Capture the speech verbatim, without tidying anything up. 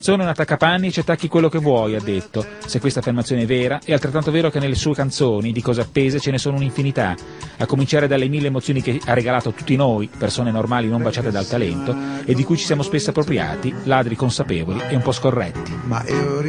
Sono un attaccapanni, ci attacchi quello che vuoi, ha detto. Se questa affermazione è vera, è altrettanto vero che nelle sue canzoni di cose appese ce ne sono un'infinità, a cominciare dalle mille emozioni che ha regalato a tutti noi, persone normali non baciate dal talento, e di cui ci siamo spesso appropriati, ladri consapevoli e un po' scorretti. Ma io